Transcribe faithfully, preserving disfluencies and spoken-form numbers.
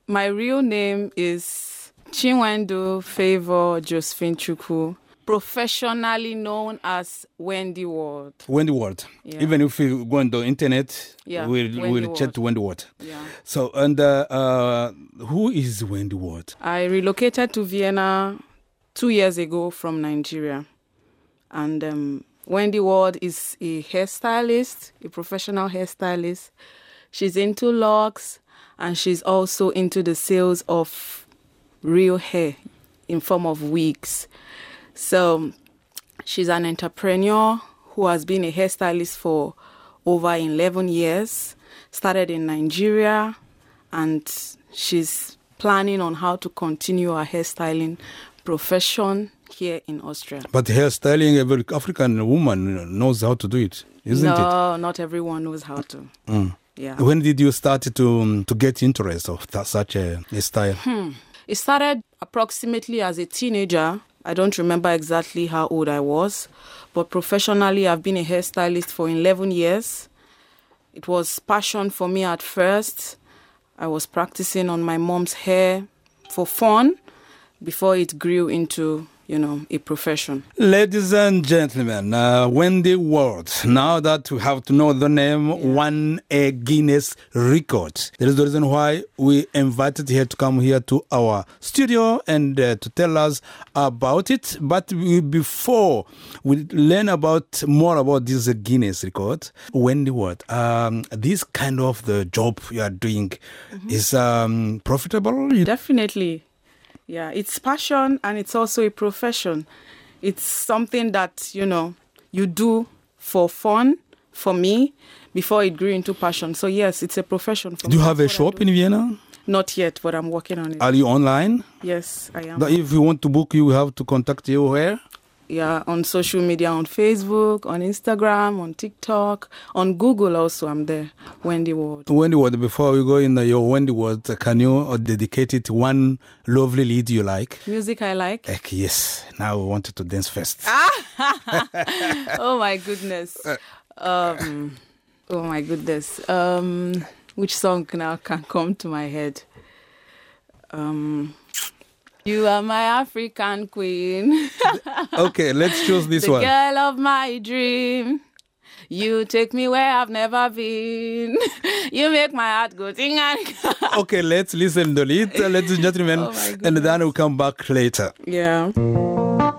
My real name is Chinwendu Favor Josephine Chukwu, professionally known as Wendy Ward. Wendy Ward. Yeah. Even if you go on the internet, Yeah, we'll, Wendy we'll Ward. chat to Wendy Ward. Yeah. So, and uh, uh, who is Wendy Ward? I relocated to Vienna two years ago from Nigeria. And um, Wendy Ward is a hairstylist, a professional hairstylist. She's into locks, and she's also into the sales of real hair in form of wigs. So she's an entrepreneur who has been a hairstylist for over eleven years, started in Nigeria, and she's planning on how to continue her hairstyling profession here in Austria. But hairstyling, every African woman knows how to do it, isn't no, it? No, not everyone knows how to. Mm. Yeah. When did you start to um, to get interest of that, such a, a style? Hmm. It started approximately as a teenager. I don't remember exactly how old I was, but professionally I've been a hairstylist for eleven years. It was passion for me at first. I was practicing on my mom's hair for fun before it grew into, you know, a profession. Ladies and gentlemen, uh, Wendy Ward. Now that we have to know the name, yeah. won a Guinness record. There is the reason why we invited her to come here to our studio and uh, to tell us about it. But we, before we learn about more about this uh, Guinness record, Wendy Ward, um, this kind of the job you are doing mm-hmm. is um, profitable? Definitely. Yeah, it's passion and it's also a profession. It's something that, you know, you do for fun, for me, before it grew into passion. So yes, it's a profession for me. Do you have a That's shop in Vienna? Not yet, but I'm working on it. Are you online? Yes, I am. But if you want to book, you have to contact you where? Yeah, on social media, on Facebook, on Instagram, on TikTok, on Google also, I'm there. Wendy Ward. Wendy Ward, before we go in the, your Wendy Ward, can you dedicate it one lovely lead you like? Music I like? Heck, yes. Now we wanted to dance first. Oh my goodness. Um, oh my goodness. Um, which song now can come to my head? Um... You are my African queen. Okay, let's choose this the one. The girl of my dream. You take me where I've never been. You make my heart go ting and Okay, let's listen to it, ladies and gentlemen, oh and then we'll come back later. Yeah.